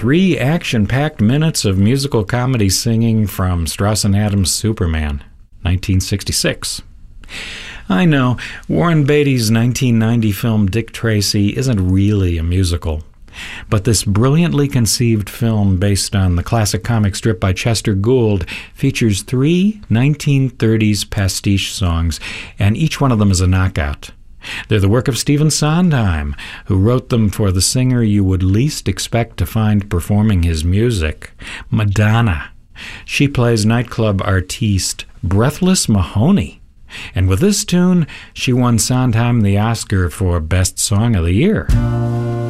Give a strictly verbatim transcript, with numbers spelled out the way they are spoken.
Three action-packed minutes of musical comedy singing from Strauss and Adams' Superman, nineteen sixty-six. I know, Warren Beatty's nineteen ninety film Dick Tracy isn't really a musical, but this brilliantly conceived film based on the classic comic strip by Chester Gould features three nineteen thirties pastiche songs, and each one of them is a knockout. They're the work of Stephen Sondheim, who wrote them for the singer you would least expect to find performing his music, Madonna. She plays nightclub artiste Breathless Mahoney. And with this tune, she won Sondheim the Oscar for Best Song of the Year.